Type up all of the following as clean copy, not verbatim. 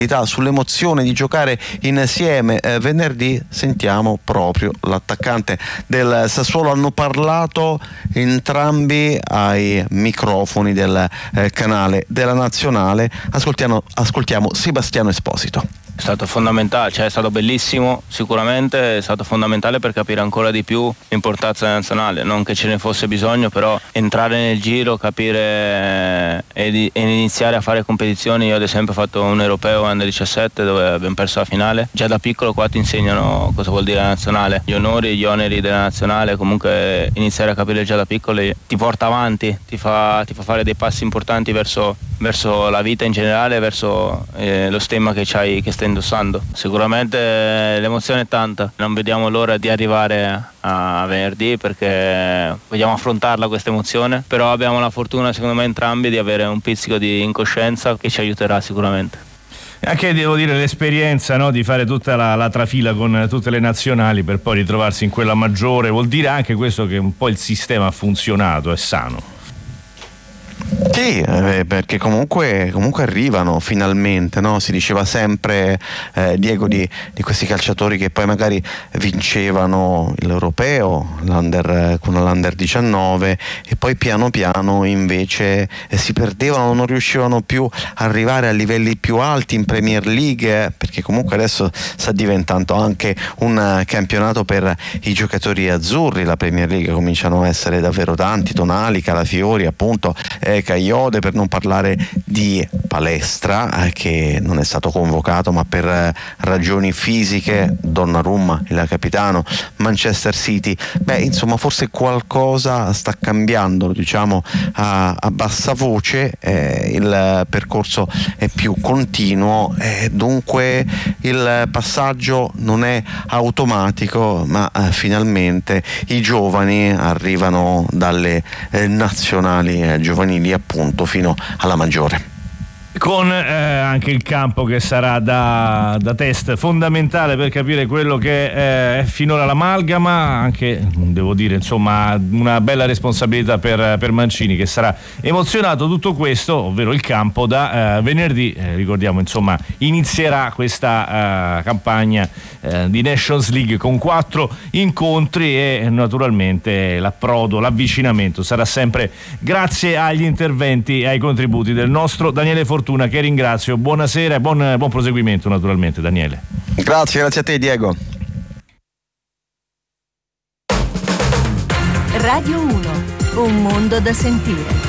sull'emozione di giocare insieme venerdì. Sentiamo proprio l'attaccante del Sassuolo. Hanno parlato entrambi ai microfoni del canale della Nazionale. Ascoltiamo Sebastiano Esposito. È stato fondamentale, è stato bellissimo, sicuramente è stato fondamentale per capire ancora di più l'importanza della nazionale, non che ce ne fosse bisogno, però entrare nel giro, capire e iniziare a fare competizioni. Io ad esempio ho fatto un europeo under 17 dove abbiamo perso la finale, già da piccolo qua ti insegnano cosa vuol dire la nazionale, gli onori e gli oneri della nazionale. Comunque iniziare a capire già da piccoli ti porta avanti, ti fa fare dei passi importanti verso la vita in generale, verso lo stemma che stai indossando. Sicuramente l'emozione è tanta, non vediamo l'ora di arrivare a venerdì perché vogliamo affrontarla questa emozione, però abbiamo la fortuna secondo me entrambi di avere un pizzico di incoscienza che ci aiuterà sicuramente. Anche devo dire l'esperienza, no, di fare tutta la trafila con tutte le nazionali per poi ritrovarsi in quella maggiore, vuol dire anche questo che un po' il sistema ha funzionato, è sano. Sì, perché comunque arrivano finalmente, no? Si diceva sempre, Diego, di questi calciatori che poi magari vincevano l'europeo con l'Under 19 e poi piano piano invece si perdevano, non riuscivano più a arrivare a livelli più alti in Premier League, perché comunque adesso sta diventando anche un campionato per i giocatori azzurri. La Premier League cominciano a essere davvero tanti, Tonali, Calafiori, appunto, Cagliode, per non parlare di Palestra, che non è stato convocato ma per ragioni fisiche, Donnarumma il capitano, Manchester City. Insomma, forse qualcosa sta cambiando, diciamo a bassa voce, il percorso è più continuo, dunque il passaggio non è automatico, ma finalmente i giovani arrivano dalle nazionali giovanili appunto fino alla maggiore. Con anche il campo che sarà da test fondamentale per capire quello che è finora l'amalgama, anche devo dire insomma una bella responsabilità per Mancini, che sarà emozionato. Tutto questo, ovvero il campo, da venerdì, ricordiamo insomma, inizierà questa campagna di Nations League con 4 incontri e naturalmente l'approdo, l'avvicinamento sarà sempre grazie agli interventi e ai contributi del nostro Daniele Fortuna, che ringrazio. Buonasera e buon proseguimento naturalmente, Daniele. Grazie a te, Diego. Radio 1, un mondo da sentire.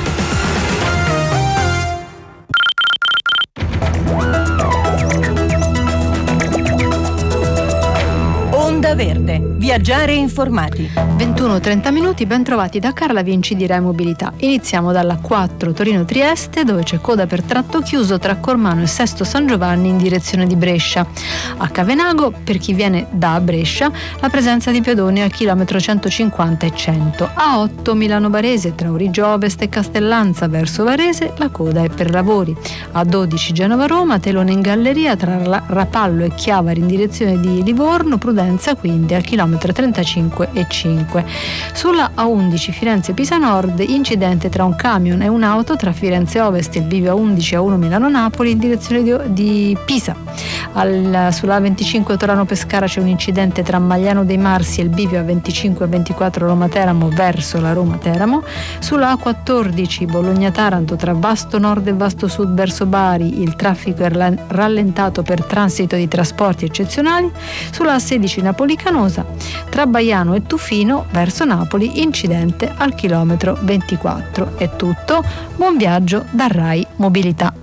Onda Verde, viaggiare informati. 21:30 minuti, ben trovati da Carla Vinci di Rai Mobilità. Iniziamo dalla 4 Torino-Trieste, dove c'è coda per tratto chiuso tra Cormano e Sesto San Giovanni in direzione di Brescia. A Cavenago, per chi viene da Brescia, la presenza di pedoni al chilometro 150 e 100. A 8 Milano Barese, tra Origio Ovest e Castellanza verso Varese, la coda è per lavori. A 12 Genova Roma, telone in galleria tra Rapallo e Chiavari in direzione di Livorno, prudenza quindi al chilometro 35 e 5. Sulla A11 Firenze-Pisa Nord, incidente tra un camion e un'auto tra Firenze Ovest e il bivio A11 A1 Milano-Napoli in direzione di Pisa. Sulla A25 Torano-Pescara c'è un incidente tra Magliano dei Marsi e il bivio A25 e 24 Roma-Teramo verso la Roma-Teramo. Sulla A14 Bologna-Taranto tra Vasto Nord e Vasto Sud verso Bari, il traffico è rallentato per transito di trasporti eccezionali. Sulla A16 Napoli-Canosa tra Baiano e Tufino verso Napoli, incidente al chilometro 24. È tutto, buon viaggio da Rai Mobilità.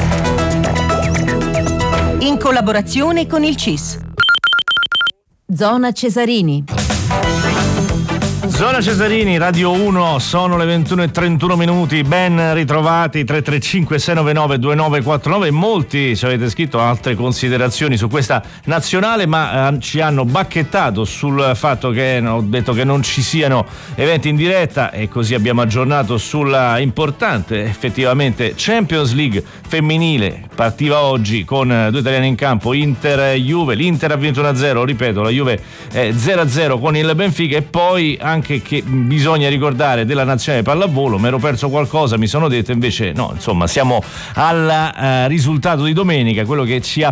In collaborazione con il CIS. Zona Cesarini. Zona Cesarini, Radio 1, sono le 21:31 minuti, ben ritrovati. 335 699 2949. Molti ci avete scritto altre considerazioni su questa nazionale, ma ci hanno bacchettato sul fatto che ho detto che non ci siano eventi in diretta, e così abbiamo aggiornato sulla importante effettivamente Champions League femminile. Partiva oggi con 2 italiani in campo, Inter-Juve. L'Inter ha vinto 1-0, ripeto, la Juve 0-0 con il Benfica, e poi anche anche che bisogna ricordare della nazionale pallavolo. Mi ero perso qualcosa, mi sono detto, invece no, insomma siamo al risultato di domenica, quello che ci ha